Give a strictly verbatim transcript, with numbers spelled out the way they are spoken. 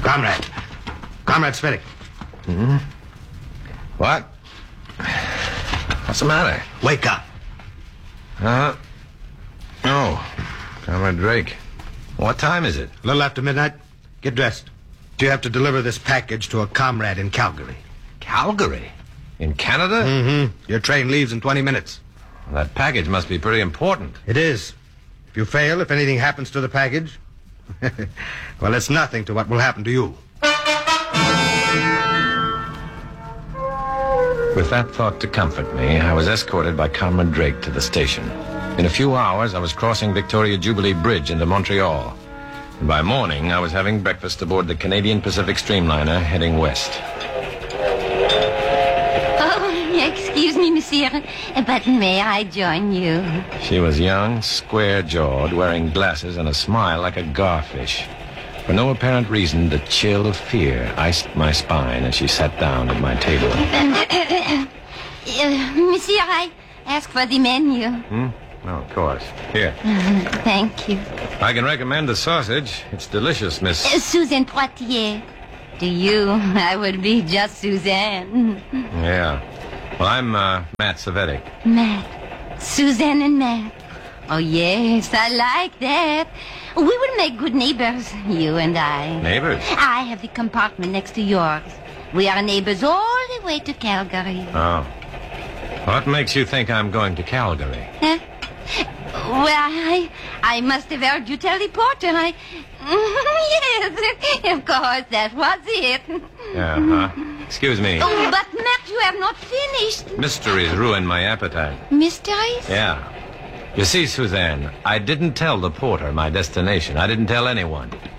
Comrade. Comrade Svettik. Hmm? What? What's the matter? Wake up. Uh, oh, Comrade Drake. What time is it? A little after midnight. Get dressed. You have to deliver this package to a comrade in Calgary. Calgary? In Canada? Mm-hmm. Your train leaves in twenty minutes. Well, that package must be pretty important. It is. If you fail, if anything happens to the package, well, it's nothing to what will happen to you. With that thought to comfort me, I was escorted by Comrade Drake to the station. In a few hours, I was crossing Victoria Jubilee Bridge into Montreal. And by morning, I was having breakfast aboard the Canadian Pacific Streamliner heading west. Oh, excuse me, monsieur, but may I join you? She was young, square-jawed, wearing glasses and a smile like a garfish. For no apparent reason, the chill of fear iced my spine as she sat down at my table. Uh, monsieur, I ask for the menu. Hmm? Oh, of course. Here. Uh, thank you. I can recommend the sausage. It's delicious, Miss... Uh, Suzanne Poitier. To you, I would be just Suzanne. Yeah. Well, I'm uh, Matt Svettik. Matt. Suzanne and Matt. Oh, yes, I like that. We will make good neighbors, you and I. Neighbors? I have the compartment next to yours. We are neighbors all the way to Calgary. Oh. What makes you think I'm going to Calgary? Huh? Well, I, I must have heard you tell the porter. I... Yes, of course, that was it. Uh-huh. Excuse me. Oh, but, Matt, you have not finished. Mysteries ruin my appetite. Mysteries? Yeah. You see, Suzanne, I didn't tell the porter my destination. I didn't tell anyone.